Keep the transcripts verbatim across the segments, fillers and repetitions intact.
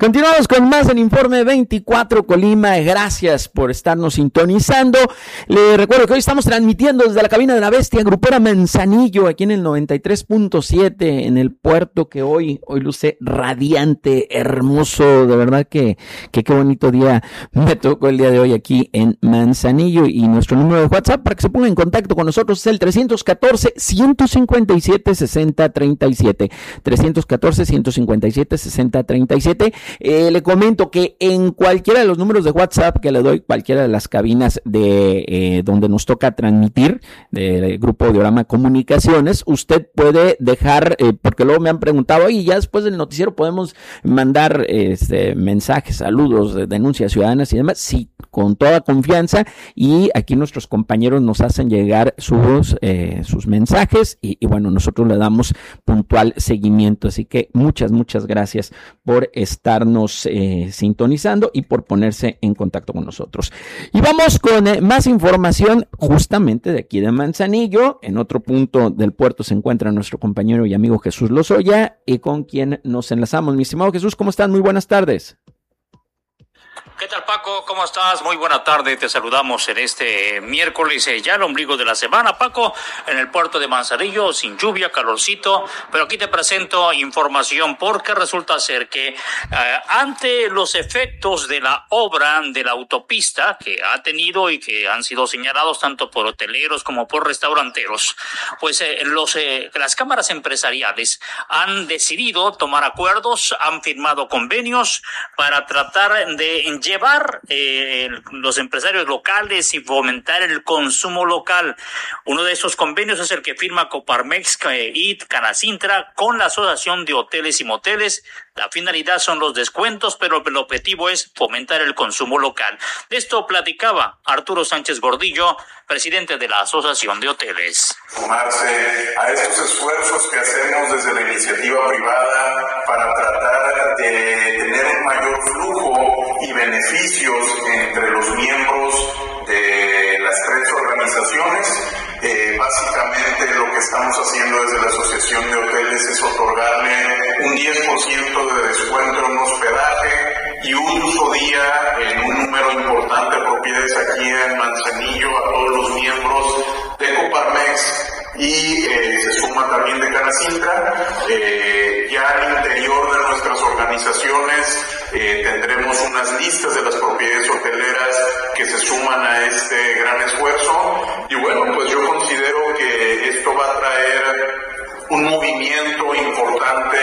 Continuamos con más en Informe veinticuatro Colima. Gracias por estarnos sintonizando. Le recuerdo que hoy estamos transmitiendo desde la cabina de la bestia grupera Manzanillo, aquí en el noventa y tres punto siete, en el puerto que hoy, hoy luce radiante, hermoso. De verdad que, que qué bonito día me tocó el día de hoy aquí en Manzanillo. Y nuestro número de WhatsApp para que se ponga en contacto con nosotros es el tres uno cuatro, uno cinco siete, seis cero tres siete. tres uno cuatro, uno cinco siete, seis cero tres siete. Eh, le comento que en cualquiera de los números de WhatsApp que le doy, cualquiera de las cabinas de eh, donde nos toca transmitir, del Grupo Audiorama Comunicaciones, usted puede dejar, eh, porque luego me han preguntado, y ya después del noticiero podemos mandar este, mensajes, saludos, denuncias ciudadanas y demás. Sí, con toda confianza, y aquí nuestros compañeros nos hacen llegar sus, eh, sus mensajes y, y bueno, nosotros le damos puntual seguimiento. Así que muchas, muchas gracias por estarnos eh, sintonizando y por ponerse en contacto con nosotros. Y vamos con eh, más información justamente de aquí de Manzanillo. En otro punto del puerto se encuentra nuestro compañero y amigo Jesús Lozoya, y con quien nos enlazamos. Mi estimado Jesús, ¿cómo estás? Muy buenas tardes. ¿Qué tal, Paco? ¿Cómo estás? Muy buena tarde. Te saludamos en este miércoles, eh, ya el ombligo de la semana, Paco, en el puerto de Manzanillo, sin lluvia, calorcito, pero aquí te presento información porque resulta ser que eh, ante los efectos de la obra de la autopista que ha tenido y que han sido señalados tanto por hoteleros como por restauranteros, pues eh, los eh, las cámaras empresariales han decidido tomar acuerdos, han firmado convenios para tratar de llevar eh, los empresarios locales y fomentar el consumo local. Uno de esos convenios es el que firma Coparmex eh, y Canacintra con la Asociación de Hoteles y Moteles. La finalidad son los descuentos, pero el objetivo es fomentar el consumo local. De esto platicaba Arturo Sánchez Gordillo, presidente de la Asociación de Hoteles. Sumarse a estos esfuerzos que hacemos desde la iniciativa privada para tratar de tener un mayor flujo y beneficios entre los miembros de las tres organizaciones. Eh, básicamente lo que estamos haciendo desde la Asociación de Hoteles es otorgarle un diez por ciento de descuento en hospedaje y un uso día en un número importante de propiedades aquí en Manzanillo a todos los miembros de Coparmex, y eh, se suma también de Canacintra. Eh, ya al interior de nuestras organizaciones eh, tendremos unas listas de las propiedades hoteleras que se suman a este gran esfuerzo, y bueno, pues yo considero que esto va a traer un movimiento importante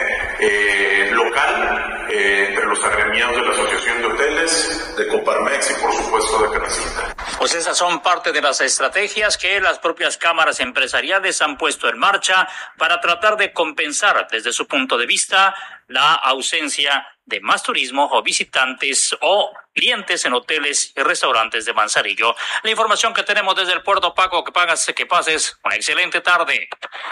eh, local eh, entre los agremiados de la Asociación de Hoteles, de Coparmex y por supuesto de Canacintra. Pues esas son parte de las estrategias que las propias cámaras empresariales han puesto en marcha para tratar de compensar desde su punto de vista la ausencia de más turismo o visitantes o clientes en hoteles y restaurantes de Manzanillo. La información que tenemos desde el puerto, Paco, que pagas, que pases una excelente tarde.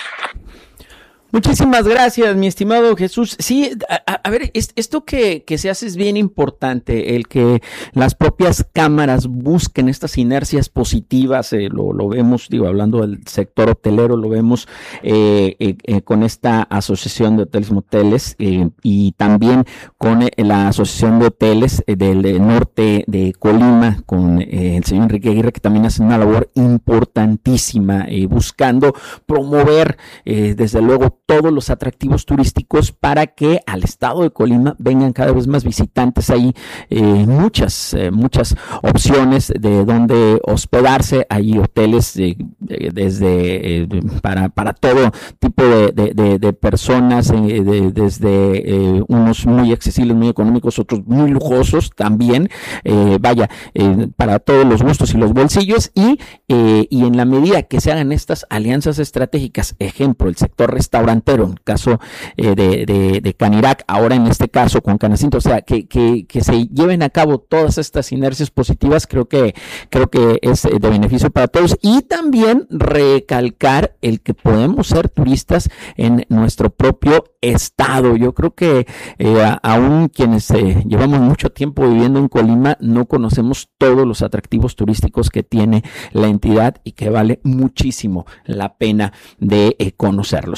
Muchísimas gracias, mi estimado Jesús. Sí, a, a ver, es, esto que, que se hace es bien importante, el que las propias cámaras busquen estas inercias positivas. Eh, lo, lo vemos, digo, hablando del sector hotelero, lo vemos eh, eh, eh, con esta Asociación de Hoteles y Moteles eh, y también con eh, la Asociación de Hoteles eh, del eh, norte de Colima, con eh, el señor Enrique Aguirre, que también hace una labor importantísima eh, buscando promover eh, desde luego todos los atractivos turísticos para que al estado de Colima vengan cada vez más visitantes. Hay eh, muchas, eh, muchas opciones de donde hospedarse. Hay hoteles eh, de, desde eh, para, para todo tipo de, de, de, de personas, eh, de, desde eh, unos muy accesibles, muy económicos, otros muy lujosos también. Eh, vaya, eh, para todos los gustos y los bolsillos, y, eh, y en la medida que se hagan estas alianzas estratégicas, ejemplo, el sector restaurante, en el caso eh, de, de, de Canirac, ahora en este caso con Canacintra, o sea, que, que, que se lleven a cabo todas estas inercias positivas, creo que, creo que es de beneficio para todos. Y también recalcar el que podemos ser turistas en nuestro propio estado. Yo creo que eh, aún quienes eh, llevamos mucho tiempo viviendo en Colima no conocemos todos los atractivos turísticos que tiene la entidad y que vale muchísimo la pena de eh, conocerlos.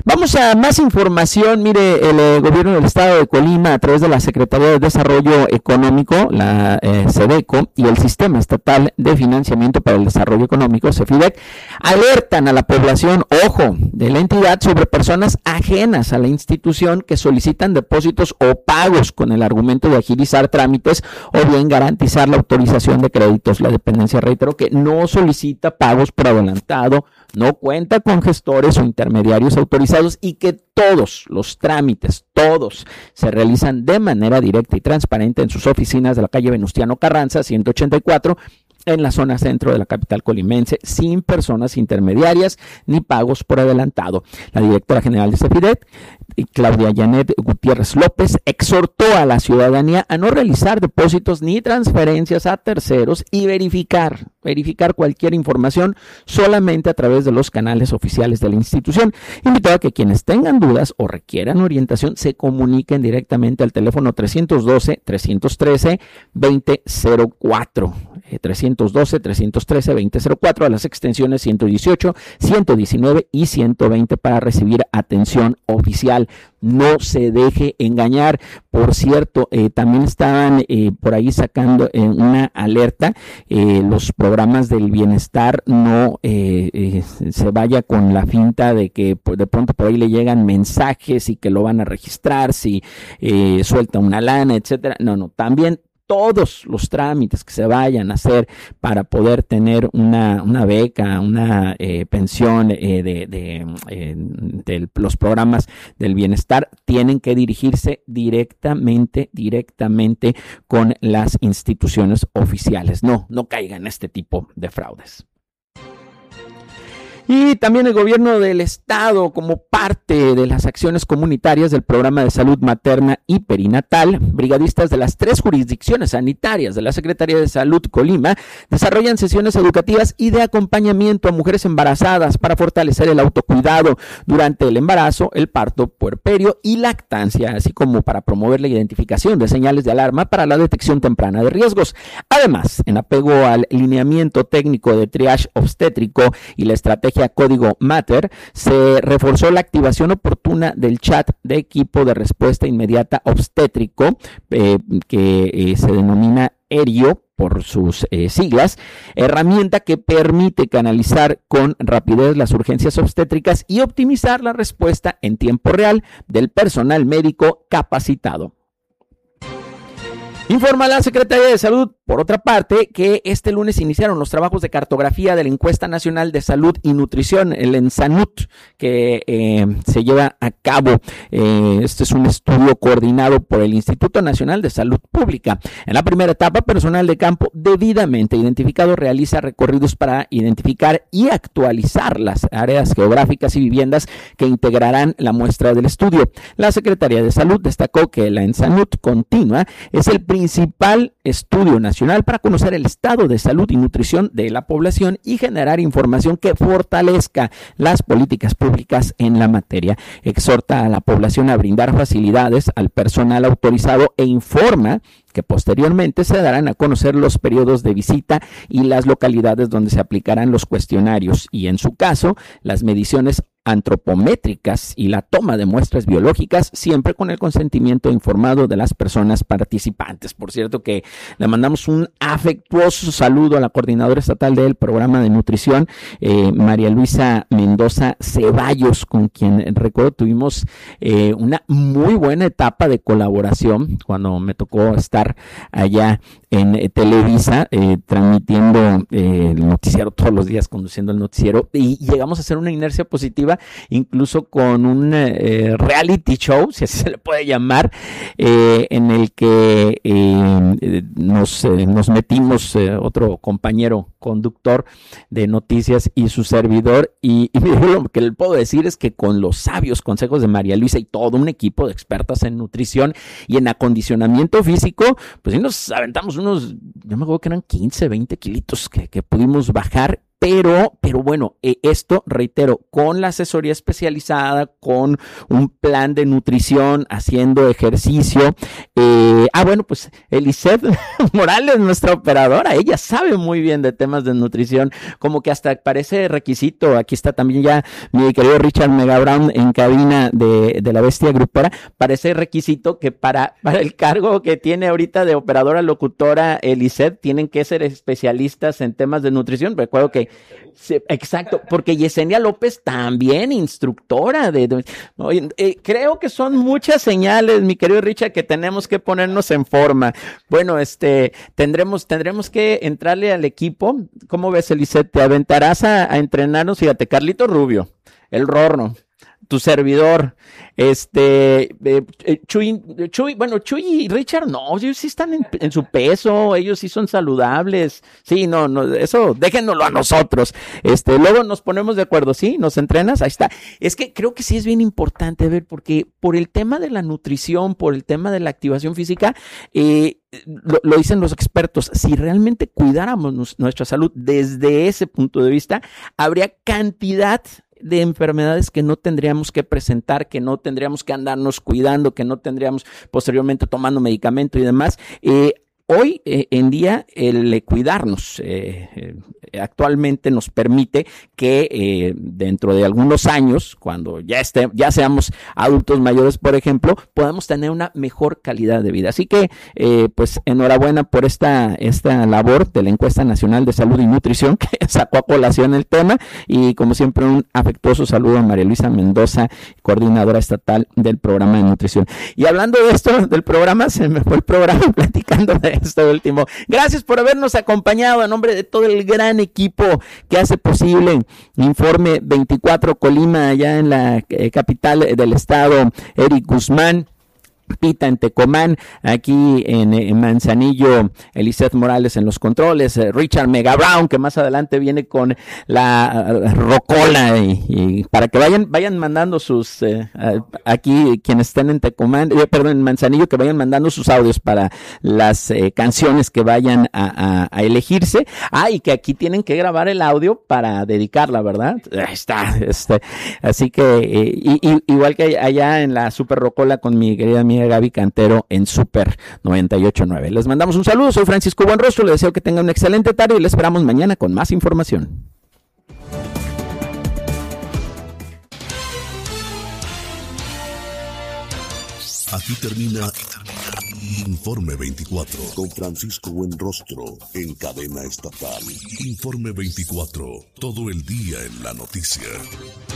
Vamos a más información. Mire, el eh, gobierno del estado de Colima, a través de la Secretaría de Desarrollo Económico, la eh, SEDECO, y el Sistema Estatal de Financiamiento para el Desarrollo Económico, CEFIDEC, alertan a la población, ojo, de la entidad sobre personas ajenas a la institución que solicitan depósitos o pagos con el argumento de agilizar trámites o bien garantizar la autorización de créditos. La dependencia reiteró que no solicita pagos por adelantado, no cuenta con gestores o intermediarios autorizados y que todos los trámites, todos, se realizan de manera directa y transparente en sus oficinas de la calle Venustiano Carranza, ciento ochenta y cuatro, en la zona centro de la capital colimense, sin personas intermediarias ni pagos por adelantado. La directora general de CEFIDEC, Claudia Janet Gutiérrez López, exhortó a la ciudadanía a no realizar depósitos ni transferencias a terceros y verificar, verificar cualquier información solamente a través de los canales oficiales de la institución. Invitó a que quienes tengan dudas o requieran orientación se comuniquen directamente al teléfono trescientos doce, trescientos trece, veinte cero cuatro. Eh, trescientos doce, trescientos trece, veinte cero cuatro, a las extensiones ciento dieciocho, ciento diecinueve y ciento veinte para recibir atención oficial. No se deje engañar. Por cierto, eh, también estaban eh, por ahí sacando eh, una alerta, eh, los programas del bienestar, no eh, eh, se vaya con la finta de que pues, de pronto por ahí le llegan mensajes y que lo van a registrar si eh, suelta una lana, etcétera. No, no, también todos los trámites que se vayan a hacer para poder tener una, una beca, una eh, pensión eh, de, de, eh, de los programas del bienestar, tienen que dirigirse directamente, directamente con las instituciones oficiales. No, no caigan en este tipo de fraudes. Y también el gobierno del estado, como parte de las acciones comunitarias del programa de salud materna y perinatal, brigadistas de las tres jurisdicciones sanitarias de la Secretaría de Salud Colima desarrollan sesiones educativas y de acompañamiento a mujeres embarazadas para fortalecer el autocuidado durante el embarazo, el parto, puerperio y lactancia, así como para promover la identificación de señales de alarma para la detección temprana de riesgos. Además, en apego al lineamiento técnico de triage obstétrico y la estrategia Código Mater, se reforzó la activación oportuna del chat de equipo de respuesta inmediata obstétrico, eh, que eh, se denomina ERIO por sus eh, siglas, herramienta que permite canalizar con rapidez las urgencias obstétricas y optimizar la respuesta en tiempo real del personal médico capacitado. Informa la Secretaría de Salud, por otra parte, que este lunes iniciaron los trabajos de cartografía de la Encuesta Nacional de Salud y Nutrición, el ENSANUT, que eh, se lleva a cabo. Eh, este es un estudio coordinado por el Instituto Nacional de Salud Pública. En la primera etapa, personal de campo debidamente identificado realiza recorridos para identificar y actualizar las áreas geográficas y viviendas que integrarán la muestra del estudio. La Secretaría de Salud destacó que la ENSANUT continua es el principal estudio nacional para conocer el estado de salud y nutrición de la población y generar información que fortalezca las políticas públicas en la materia. Exhorta a la población a brindar facilidades al personal autorizado e informa que posteriormente se darán a conocer los periodos de visita y las localidades donde se aplicarán los cuestionarios y, en su caso, las mediciones antropométricas y la toma de muestras biológicas, siempre con el consentimiento informado de las personas participantes. Por cierto que le mandamos un afectuoso saludo a la coordinadora estatal del programa de nutrición, eh, María Luisa Mendoza Ceballos, con quien recuerdo tuvimos eh, una muy buena etapa de colaboración cuando me tocó estar allá en eh, Televisa, eh, transmitiendo eh, el noticiero todos los días, conduciendo el noticiero, y llegamos a hacer una inercia positiva, incluso con un eh, reality show, si así se le puede llamar, eh, en el que eh, nos, eh, nos metimos eh, otro compañero conductor de noticias y su servidor, y, y lo que le puedo decir es que con los sabios consejos de María Luisa y todo un equipo de expertas en nutrición y en acondicionamiento físico, pues sí nos aventamos unos, yo me acuerdo que eran quince, veinte kilitos que, que pudimos bajar, pero, pero bueno, eh, esto, reitero, con la asesoría especializada, con un plan de nutrición, haciendo ejercicio. Eh, ah, bueno, pues Eliseth Morales, nuestra operadora, ella sabe muy bien de temas de nutrición, como que hasta parece requisito. Aquí está también ya mi querido Richard Megabrand en cabina de, de la Bestia Grupera. Parece requisito que para, para el cargo que tiene ahorita de operadora locutora Eliseth, tienen que ser especialistas en temas de nutrición. Recuerdo que, sí, exacto, porque Yesenia López también instructora de, de eh, creo que son muchas señales, mi querido Richard, que tenemos que ponernos en forma. Bueno, este, tendremos, tendremos que entrarle al equipo. ¿Cómo ves, Eliseth? ¿Te aventarás a, a entrenarnos? Fíjate, Carlito Rubio, el Rorno, tu servidor, este, eh, Chuy, Chuy, bueno, Chuy y Richard, no, ellos sí están en, en su peso, ellos sí son saludables, sí, no, no, eso, déjenoslo a nosotros, este, luego nos ponemos de acuerdo, ¿sí? ¿Nos entrenas? Ahí está. Es que creo que sí es bien importante ver, porque por el tema de la nutrición, por el tema de la activación física, eh, Lo, lo dicen los expertos, si realmente cuidáramos nuestra salud desde ese punto de vista, habría cantidad de enfermedades que no tendríamos que presentar, que no tendríamos que andarnos cuidando, que no tendríamos posteriormente tomando medicamento y demás. Eh, Hoy eh, en día el eh, cuidarnos eh, eh, actualmente nos permite que eh, dentro de algunos años, cuando ya esté, ya seamos adultos mayores, por ejemplo, podamos tener una mejor calidad de vida. Así que, eh, pues, enhorabuena por esta esta labor de la Encuesta Nacional de Salud y Nutrición, que sacó a colación el tema, y como siempre un afectuoso saludo a María Luisa Mendoza, coordinadora estatal del programa de nutrición. Y hablando de esto, del programa, se me fue el programa platicando de esto último. Gracias por habernos acompañado a nombre de todo el gran equipo que hace posible Informe veinticuatro Colima, allá en la eh, capital del estado, Eric Guzmán, Pita en Tecomán, aquí en, en Manzanillo, Eliseth Morales en los controles, eh, Richard Megabrand, que más adelante viene con la uh, rocola, y, y para que vayan vayan mandando sus, eh, uh, aquí quienes estén en Tecomán, eh, perdón, en Manzanillo, que vayan mandando sus audios para las eh, canciones que vayan a, a, a elegirse. Ah, y que aquí tienen que grabar el audio para dedicarla, ¿verdad? Ahí está, este, así que, eh, y, y, igual que allá en la Super Rocola con mi querida amiga Gaby Cantero en Super noventa y ocho punto nueve. Les mandamos un saludo, soy Francisco Buenrostro, les deseo que tengan una excelente tarde y les esperamos mañana con más información. Aquí termina Informe veinticuatro con Francisco Buenrostro en cadena estatal. Informe veinticuatro, todo el día en la noticia.